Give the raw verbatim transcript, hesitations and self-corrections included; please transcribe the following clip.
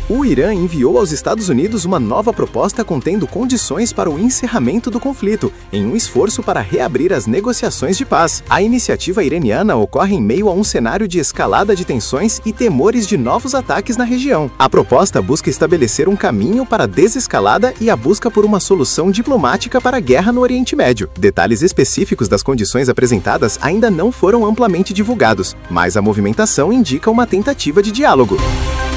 O Irã enviou aos Estados Unidos uma nova proposta contendo condições para o encerramento do conflito, em um esforço para reabrir as negociações de paz. A iniciativa iraniana ocorre em meio a um cenário de escalada de tensões e temores de novos ataques na região. A proposta busca estabelecer um caminho para a desescalada e a busca por uma solução diplomática para a guerra no Oriente Médio. Detalhes específicos das condições apresentadas ainda não foram amplamente divulgados, mas a movimentação indica uma tentativa de diálogo.